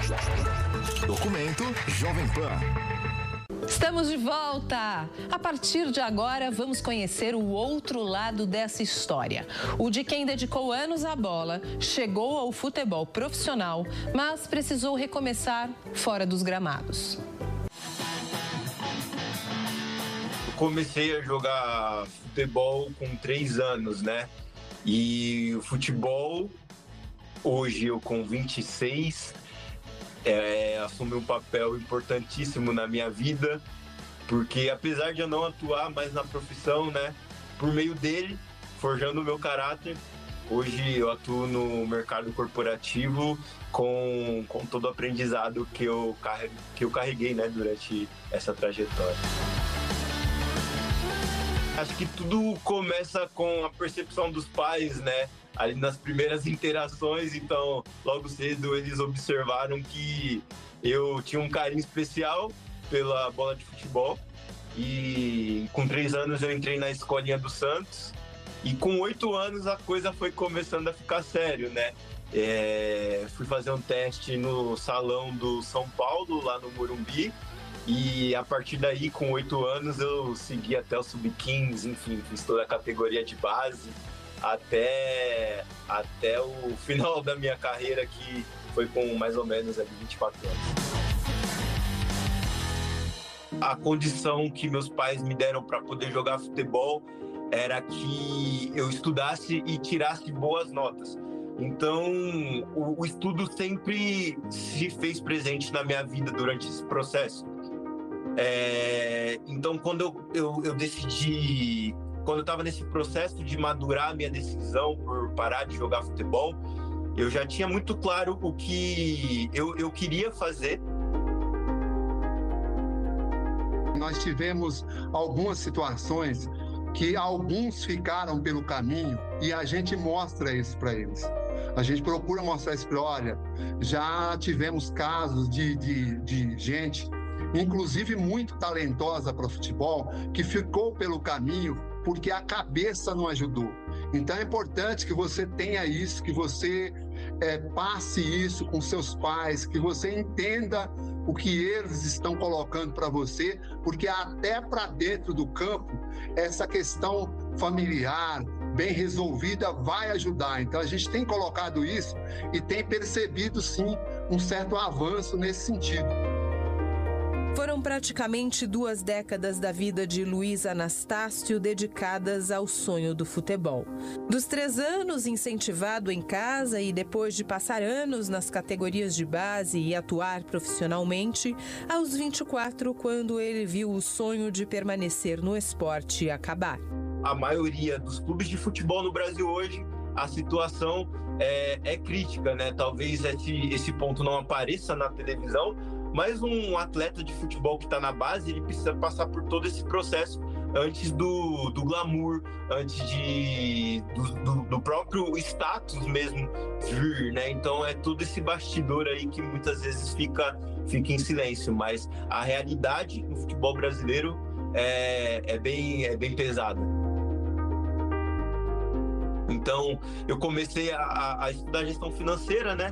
Documento Jovem Pan. Estamos de volta! A partir de agora, vamos conhecer o outro lado dessa história. O de quem dedicou anos à bola, chegou ao futebol profissional, mas precisou recomeçar fora dos gramados. Comecei a jogar futebol com 3 anos, né? E o futebol, hoje eu com 26, assumi um papel importantíssimo na minha vida, porque apesar de eu não atuar mais na profissão, né? Por meio dele, forjando o meu caráter, hoje eu atuo no mercado corporativo com todo o aprendizado que eu carreguei, né? Durante essa trajetória. Acho que tudo começa com a percepção dos pais, né? Ali nas primeiras interações, então logo cedo eles observaram que eu tinha um carinho especial pela bola de futebol. E com 3 anos eu entrei na escolinha do Santos e com 8 anos a coisa foi começando a ficar sério, né? Fui fazer um teste no salão do São Paulo, lá no Morumbi. E a partir daí, com 8 anos, eu segui até o Sub-15, enfim, fiz toda a categoria de base, até o final da minha carreira, que foi com mais ou menos 24 anos. A condição que meus pais me deram para poder jogar futebol era que eu estudasse e tirasse boas notas. Então, o estudo sempre se fez presente na minha vida durante esse processo. Então, quando eu decidi, quando eu estava nesse processo de madurar a minha decisão por parar de jogar futebol, eu já tinha muito claro o que eu queria fazer. Nós tivemos algumas situações que alguns ficaram pelo caminho e a gente mostra isso para eles. A gente procura mostrar isso para, olha, já tivemos casos de gente, inclusive muito talentosa para o futebol, que ficou pelo caminho porque a cabeça não ajudou. Então é importante que você tenha isso, que você passe isso com seus pais, que você entenda o que eles estão colocando para você, porque até para dentro do campo, essa questão familiar, bem resolvida, vai ajudar. Então a gente tem colocado isso e tem percebido, sim, um certo avanço nesse sentido. Foram praticamente 2 décadas da vida de Luiz Anastácio dedicadas ao sonho do futebol. Dos 3 anos incentivado em casa e depois de passar anos nas categorias de base e atuar profissionalmente, aos 24, quando ele viu o sonho de permanecer no esporte acabar. A maioria dos clubes de futebol no Brasil hoje, a situação é crítica, né? Talvez esse ponto não apareça na televisão, mas um atleta de futebol que está na base, ele precisa passar por todo esse processo antes do glamour, antes do próprio status mesmo vir, né? Então é todo esse bastidor aí que muitas vezes fica em silêncio, mas a realidade no futebol brasileiro é bem pesada. Então eu comecei a estudar gestão financeira, né?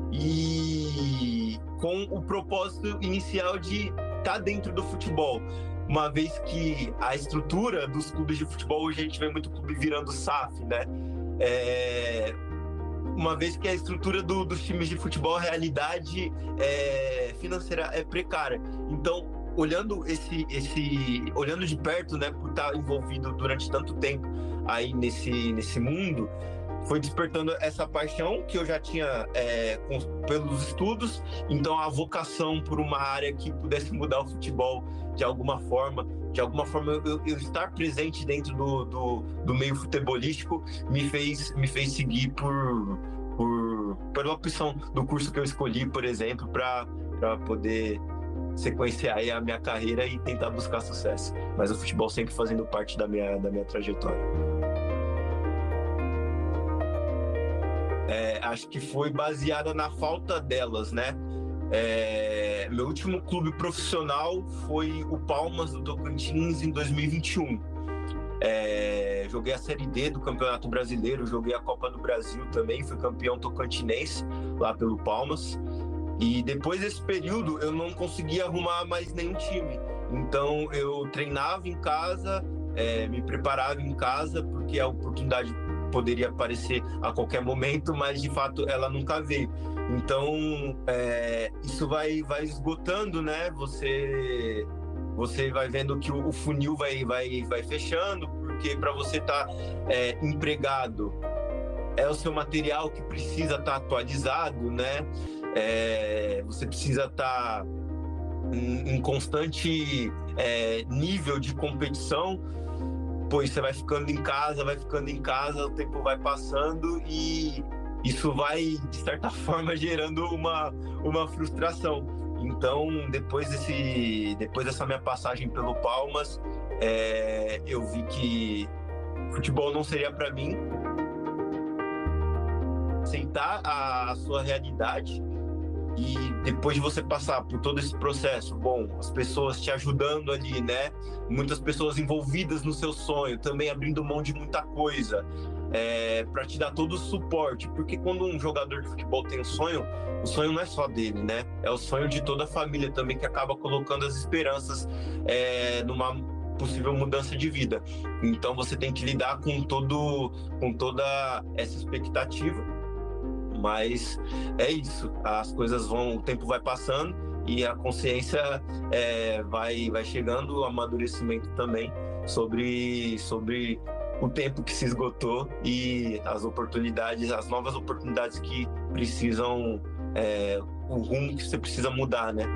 E com o propósito inicial de estar dentro do futebol, uma vez que a estrutura dos clubes de futebol, hoje a gente vê muito clube virando SAF, né? Uma vez que a estrutura dos times de futebol, a realidade financeira é precária. Então, olhando olhando de perto, né, por estar envolvido durante tanto tempo aí nesse mundo, foi despertando essa paixão que eu já tinha pelos estudos, então a vocação por uma área que pudesse mudar o futebol de alguma forma eu estar presente dentro do meio futebolístico me fez seguir pela opção do curso que eu escolhi, por exemplo, para poder sequenciar aí a minha carreira e tentar buscar sucesso. Mas o futebol sempre fazendo parte da minha trajetória. Acho que foi baseada na falta delas, né? Meu último clube profissional foi o Palmas do Tocantins em 2021. Joguei a Série D do Campeonato Brasileiro, joguei a Copa do Brasil também, fui campeão tocantinense lá pelo Palmas. E depois desse período eu não conseguia arrumar mais nenhum time. Então eu treinava em casa, me preparava em casa, porque a oportunidade poderia aparecer a qualquer momento, mas de fato ela nunca veio. Então isso vai esgotando, né? Você vai vendo que o funil vai fechando, porque para você estar empregado é o seu material que precisa estar atualizado, né? Você precisa estar em constante nível de competição, pois você vai ficando em casa, o tempo vai passando e isso vai, de certa forma, gerando uma frustração. Então, depois dessa minha passagem pelo Palmas, eu vi que futebol não seria para mim. Aceitar a sua realidade e depois de você passar por todo esse processo, as pessoas te ajudando ali, né? Muitas pessoas envolvidas no seu sonho, também abrindo mão de muita coisa, para te dar todo o suporte, porque quando um jogador de futebol tem um sonho, o sonho não é só dele, né? É o sonho de toda a família também, que acaba colocando as esperanças numa possível mudança de vida. Então você tem que lidar com toda essa expectativa. Mas é isso, as coisas o tempo vai passando e a consciência vai chegando, o amadurecimento também sobre o tempo que se esgotou e as novas oportunidades que precisam, o rumo que você precisa mudar, né?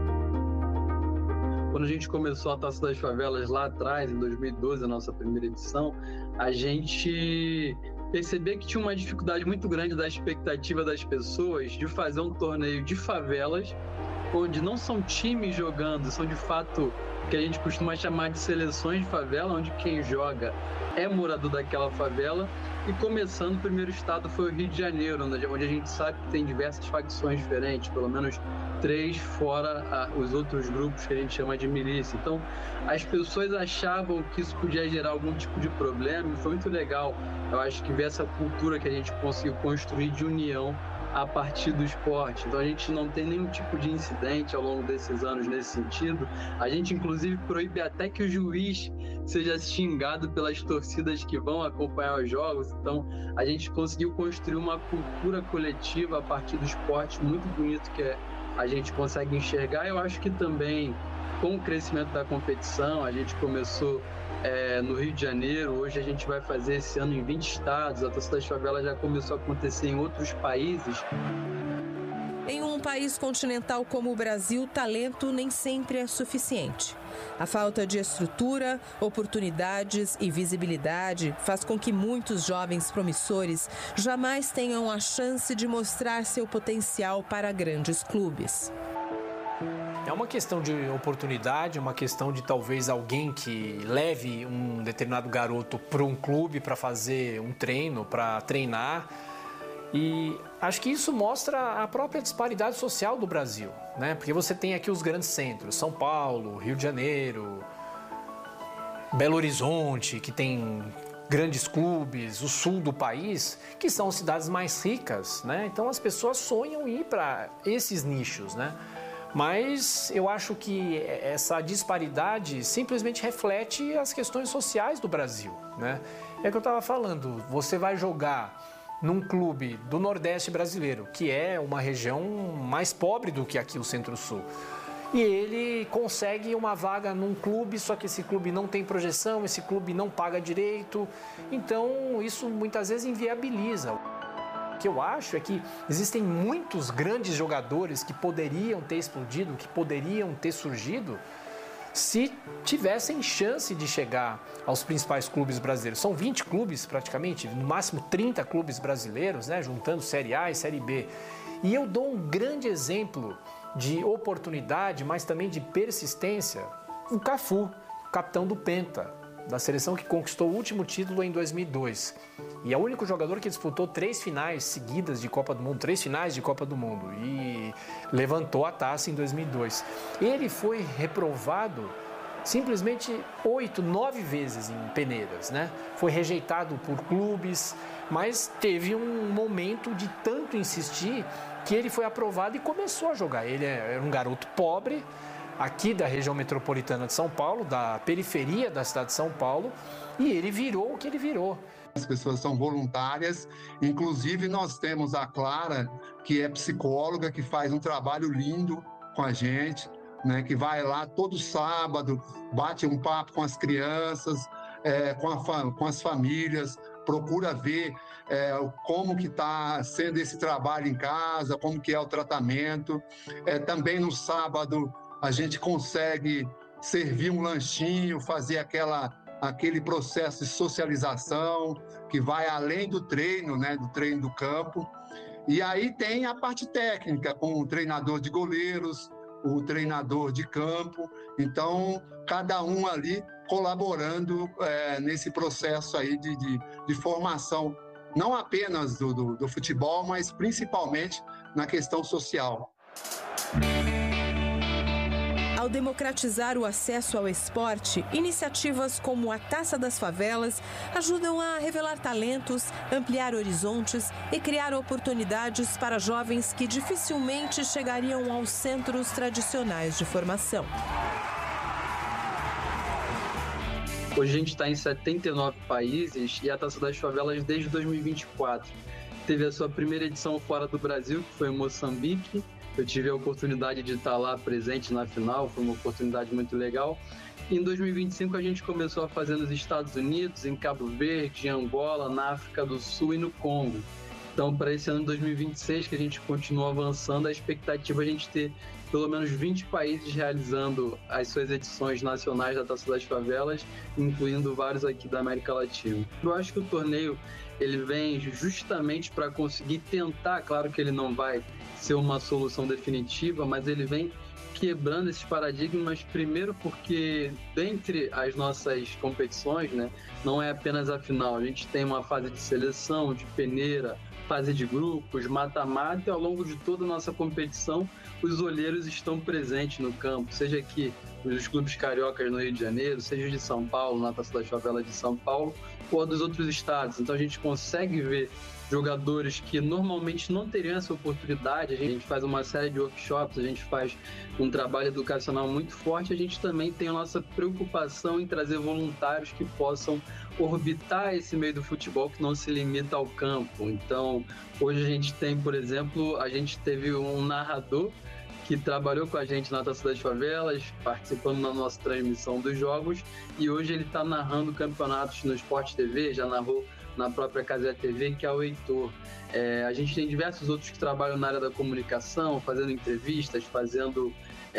Quando a gente começou a Taça das Favelas lá atrás, em 2012, a nossa primeira edição, a gente perceber que tinha uma dificuldade muito grande da expectativa das pessoas de fazer um torneio de favelas, onde não são times jogando, são de fato o que a gente costuma chamar de seleções de favela, onde quem joga é morador daquela favela. E começando, o primeiro estado foi o Rio de Janeiro, onde a gente sabe que tem diversas facções diferentes, pelo menos 3 fora os outros grupos que a gente chama de milícia. Então, as pessoas achavam que isso podia gerar algum tipo de problema e foi muito legal. Eu acho que ver essa cultura que a gente conseguiu construir de união a partir do esporte. Então a gente não tem nenhum tipo de incidente ao longo desses anos nesse sentido. A gente inclusive proíbe até que o juiz seja xingado pelas torcidas que vão acompanhar os jogos. Então a gente conseguiu construir uma cultura coletiva a partir do esporte muito bonito que a gente consegue enxergar. Eu acho que também com o crescimento da competição, a gente começou no Rio de Janeiro, hoje a gente vai fazer esse ano em 20 estados, a Taça das Favelas já começou a acontecer em outros países. Em um país continental como o Brasil, talento nem sempre é suficiente. A falta de estrutura, oportunidades e visibilidade faz com que muitos jovens promissores jamais tenham a chance de mostrar seu potencial para grandes clubes. É uma questão de oportunidade, uma questão de talvez alguém que leve um determinado garoto para um clube para fazer um treino, para treinar. E acho que isso mostra a própria disparidade social do Brasil, né? Porque você tem aqui os grandes centros, São Paulo, Rio de Janeiro, Belo Horizonte, que tem grandes clubes, o sul do país, que são cidades mais ricas, né? Então as pessoas sonham em ir para esses nichos, né? Mas eu acho que essa disparidade simplesmente reflete as questões sociais do Brasil, né? É o que eu estava falando, você vai jogar num clube do Nordeste brasileiro, que é uma região mais pobre do que aqui o Centro-Sul, e ele consegue uma vaga num clube, só que esse clube não tem projeção, esse clube não paga direito, então isso muitas vezes inviabiliza. O que eu acho é que existem muitos grandes jogadores que poderiam ter explodido, que poderiam ter surgido se tivessem chance de chegar aos principais clubes brasileiros. São 20 clubes praticamente, no máximo 30 clubes brasileiros, né, juntando Série A e Série B. E eu dou um grande exemplo de oportunidade, mas também de persistência, o Cafu, capitão do Penta, da seleção que conquistou o último título em 2002. E é o único jogador que disputou 3 finais seguidas de Copa do Mundo, 3 finais de Copa do Mundo, e levantou a taça em 2002. Ele foi reprovado simplesmente 8, 9 vezes em peneiras, né? Foi rejeitado por clubes, mas teve um momento de tanto insistir que ele foi aprovado e começou a jogar. Ele era um garoto pobre, aqui da região metropolitana de São Paulo, da periferia da cidade de São Paulo, e ele virou o que ele virou. As pessoas são voluntárias, inclusive nós temos a Clara, que é psicóloga, que faz um trabalho lindo com a gente, né, que vai lá todo sábado, bate um papo com as crianças, com as famílias, procura ver como que está sendo esse trabalho em casa, como que é o tratamento. Também no sábado a gente consegue servir um lanchinho, fazer aquele processo de socialização que vai além do treino, né, do treino do campo. E aí tem a parte técnica, com o treinador de goleiros, o treinador de campo. Então, cada um ali colaborando nesse processo aí de formação, não apenas do futebol, mas principalmente na questão social. Ao democratizar o acesso ao esporte, iniciativas como a Taça das Favelas ajudam a revelar talentos, ampliar horizontes e criar oportunidades para jovens que dificilmente chegariam aos centros tradicionais de formação. Hoje a gente está em 79 países e a Taça das Favelas desde 2024. Teve a sua primeira edição fora do Brasil, que foi em Moçambique. Eu tive a oportunidade de estar lá presente na final, foi uma oportunidade muito legal. Em 2025 a gente começou a fazer nos Estados Unidos, em Cabo Verde, em Angola, na África do Sul e no Congo. Então, para esse ano de 2026, que a gente continua avançando, a expectativa é a gente ter pelo menos 20 países realizando as suas edições nacionais da Taça das Favelas, incluindo vários aqui da América Latina. Eu acho que o torneio ele vem justamente para conseguir tentar, claro que ele não vai ser uma solução definitiva, mas ele vem quebrando esses paradigmas, primeiro porque dentre as nossas competições, né, não é apenas a final, a gente tem uma fase de seleção, de peneira, fase de grupos, mata-mata, e ao longo de toda a nossa competição, os olheiros estão presentes no campo, seja aqui nos clubes cariocas no Rio de Janeiro, seja de São Paulo, na Taça das Favelas de São Paulo, ou dos outros estados. Então a gente consegue ver jogadores que normalmente não teriam essa oportunidade. A gente faz uma série de workshops, a gente faz um trabalho educacional muito forte. A gente também tem a nossa preocupação em trazer voluntários que possam orbitar esse meio do futebol que não se limita ao campo. Então, hoje a gente tem, por exemplo, a gente teve um narrador que trabalhou com a gente na Taça das Favelas, participando na nossa transmissão dos jogos, e hoje ele está narrando campeonatos no Sport TV, já narrou na própria Casé TV, que é o Heitor. A gente tem diversos outros que trabalham na área da comunicação, fazendo entrevistas, fazendo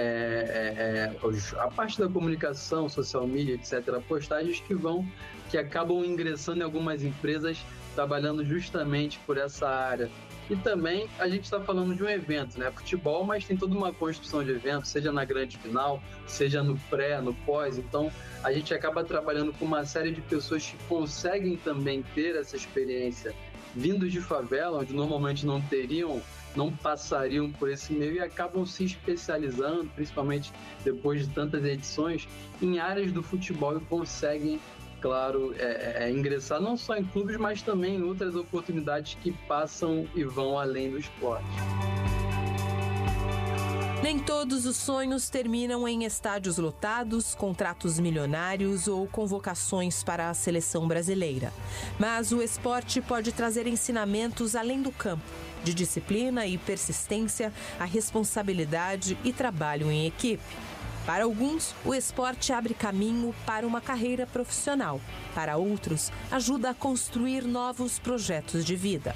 a parte da comunicação, social media, etc., postagens que acabam ingressando em algumas empresas trabalhando justamente por essa área. E também a gente está falando de um evento, né? Futebol, mas tem toda uma construção de evento, seja na grande final, seja no pré, no pós. Então, a gente acaba trabalhando com uma série de pessoas que conseguem também ter essa experiência vindos de favela, onde normalmente não passariam por esse meio e acabam se especializando, principalmente depois de tantas edições, em áreas do futebol e conseguem, claro, ingressar não só em clubes, mas também em outras oportunidades que passam e vão além do esporte. Nem todos os sonhos terminam em estádios lotados, contratos milionários ou convocações para a seleção brasileira. Mas o esporte pode trazer ensinamentos além do campo, de disciplina e persistência, a responsabilidade e trabalho em equipe. Para alguns, o esporte abre caminho para uma carreira profissional. Para outros, ajuda a construir novos projetos de vida.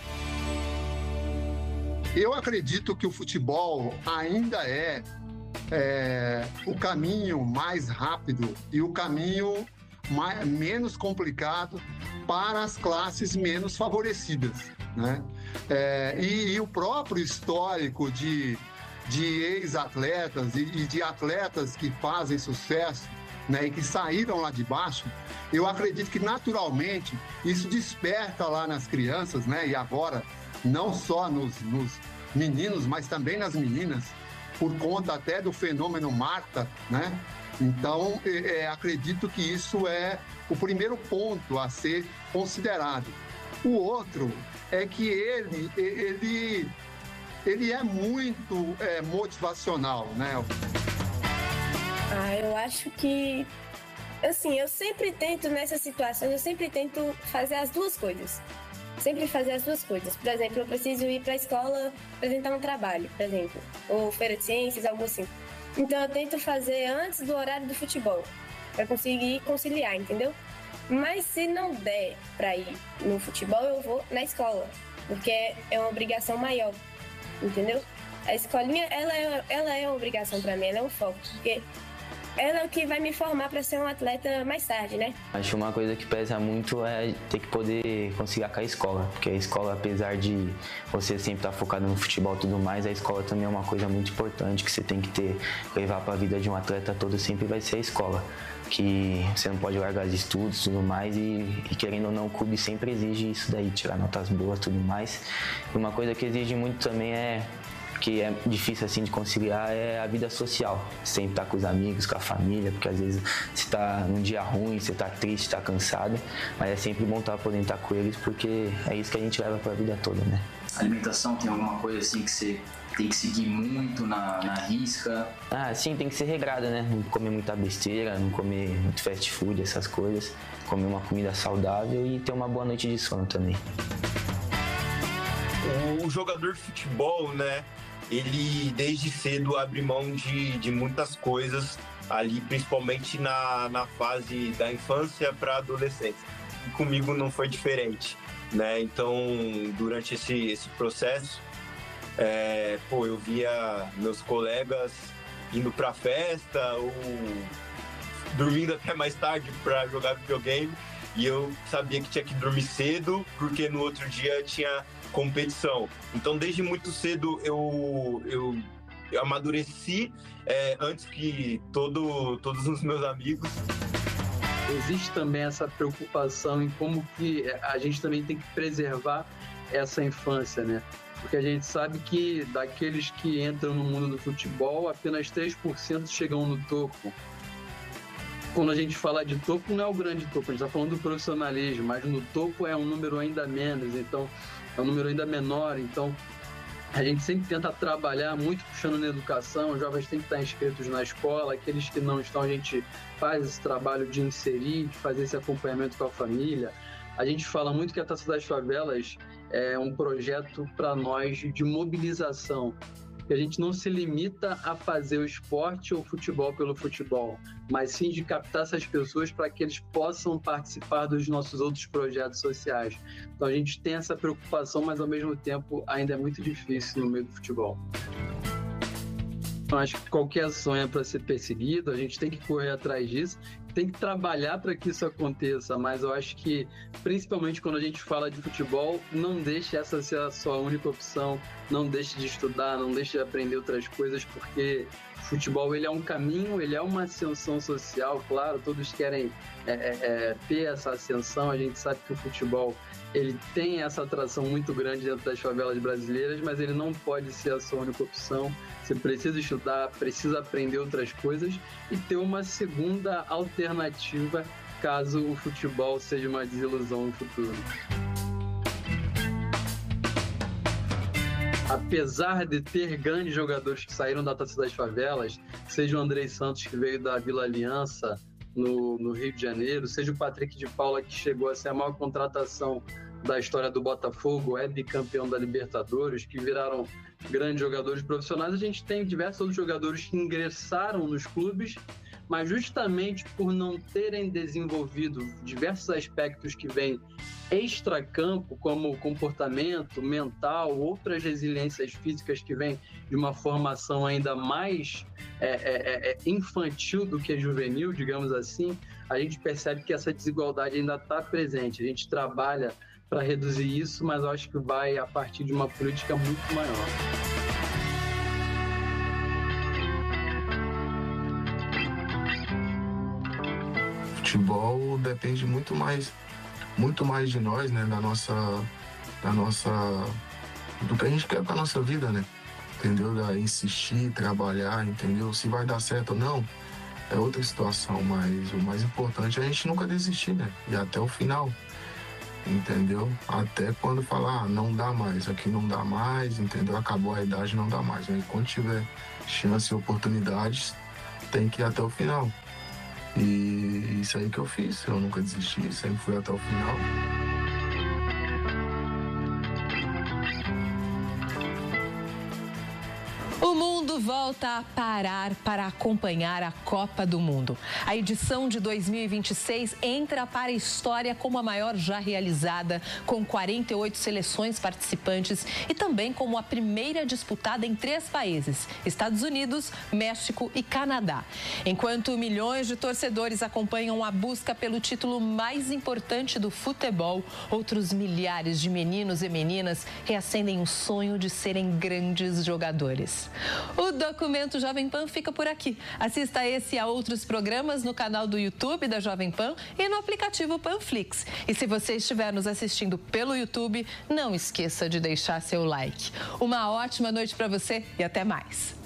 Eu acredito que o futebol ainda é o caminho mais rápido e o caminho menos complicado para as classes menos favorecidas, né? E o próprio histórico de ex-atletas e de atletas que fazem sucesso, né, e que saíram lá de baixo, eu acredito que naturalmente isso desperta lá nas crianças, né, e agora não só nos meninos, mas também nas meninas, por conta até do fenômeno Marta, né? Então, acredito que isso é o primeiro ponto a ser considerado. O outro é que ele é muito motivacional, né? Eu acho que, assim, eu sempre tento, nessas situações, eu sempre tento fazer as duas coisas. Sempre fazer as duas coisas. Por exemplo, eu preciso ir para a escola apresentar um trabalho, por exemplo, ou feira de ciências, algo assim. Então eu tento fazer antes do horário do futebol, para conseguir conciliar, entendeu? Mas se não der para ir no futebol, eu vou na escola, porque é uma obrigação maior, entendeu? A escolinha, ela é uma obrigação para mim, ela é um foco, porque ela é o que vai me formar para ser um atleta mais tarde, né? Acho que uma coisa que pesa muito é ter que poder conciliar com a escola, porque a escola, apesar de você sempre estar focado no futebol e tudo mais, a escola também é uma coisa muito importante que você tem que levar para a vida de um atleta todo, sempre vai ser a escola, que você não pode largar os estudos e tudo mais, e querendo ou não, o clube sempre exige isso daí, tirar notas boas e tudo mais. E uma coisa que exige muito também que é difícil assim de conciliar é a vida social, sempre estar com os amigos, com a família, porque às vezes você está num dia ruim, você está triste, está cansado, mas é sempre bom podendo estar com eles, porque é isso que a gente leva para a vida toda, né? A alimentação tem alguma coisa assim que você tem que seguir muito na risca? Sim, tem que ser regrada, né? Não comer muita besteira, não comer muito fast food, essas coisas, comer uma comida saudável e ter uma boa noite de sono também. O jogador de futebol, né? Ele desde cedo abre mão de muitas coisas ali, principalmente na fase da infância para a adolescência. E comigo não foi diferente, né? Então, durante esse processo, eu via meus colegas indo para festa ou dormindo até mais tarde para jogar videogame, e eu sabia que tinha que dormir cedo porque no outro dia tinha competição. Então, desde muito cedo eu amadureci antes que todos os meus amigos. Existe também essa preocupação em como que a gente também tem que preservar essa infância, né? Porque a gente sabe que daqueles que entram no mundo do futebol, apenas 3% chegam no topo. Quando a gente fala de topo, não é o grande topo, a gente está falando do profissionalismo, mas no topo é um número ainda menos, então é um número ainda menor. Então a gente sempre tenta trabalhar muito puxando na educação, os jovens têm que estar inscritos na escola, aqueles que não estão, a gente faz esse trabalho de inserir, de fazer esse acompanhamento com a família. A gente fala muito que a Taça das Favelas é um projeto para nós de mobilização, que a gente não se limita a fazer o esporte ou o futebol pelo futebol, mas sim de captar essas pessoas para que eles possam participar dos nossos outros projetos sociais. Então a gente tem essa preocupação, mas ao mesmo tempo ainda é muito difícil no meio do futebol. Eu acho que qualquer sonho é para ser perseguido, a gente tem que correr atrás disso, tem que trabalhar para que isso aconteça, mas eu acho que, principalmente quando a gente fala de futebol, não deixe essa ser a sua única opção, não deixe de estudar, não deixe de aprender outras coisas, porque o futebol ele é um caminho, ele é uma ascensão social, claro, todos querem ter essa ascensão, a gente sabe que o futebol ele tem essa atração muito grande dentro das favelas brasileiras, mas ele não pode ser a sua única opção. Você precisa estudar, precisa aprender outras coisas e ter uma segunda alternativa caso o futebol seja uma desilusão no futuro. Apesar de ter grandes jogadores que saíram da Taça das Favelas, seja o Andrei Santos, que veio da Vila Aliança, no Rio de Janeiro, seja o Patrick de Paula, que chegou a ser a maior contratação da história do Botafogo, é bicampeão da Libertadores, que viraram grandes jogadores profissionais, a gente tem diversos outros jogadores que ingressaram nos clubes, mas justamente por não terem desenvolvido diversos aspectos que vêm extracampo, como comportamento mental, outras resiliências físicas que vêm de uma formação ainda mais infantil do que juvenil, digamos assim, a gente percebe que essa desigualdade ainda está presente. A gente trabalha para reduzir isso, mas eu acho que vai a partir de uma política muito maior. Futebol depende muito mais de nós, né, do que a gente quer para nossa vida, né? Entendeu? Da insistir, trabalhar, entendeu? Se vai dar certo ou não, é outra situação, mas o mais importante é a gente nunca desistir, né? E até o final, entendeu? Até quando falar, não dá mais, aqui não dá mais, entendeu? Acabou a idade, não dá mais. Aí quando tiver chance e oportunidades, tem que ir até o final. E isso aí que eu fiz, eu nunca desisti, sempre fui até o final. O mundo volta a parar para acompanhar a Copa do Mundo. A edição de 2026 entra para a história como a maior já realizada, com 48 seleções participantes e também como a primeira disputada em 3 países: Estados Unidos, México e Canadá. Enquanto milhões de torcedores acompanham a busca pelo título mais importante do futebol, outros milhares de meninos e meninas reacendem o sonho de serem grandes jogadores. O Documento Jovem Pan fica por aqui. Assista a esse e a outros programas no canal do YouTube da Jovem Pan e no aplicativo Panflix. E se você estiver nos assistindo pelo YouTube, não esqueça de deixar seu like. Uma ótima noite para você e até mais.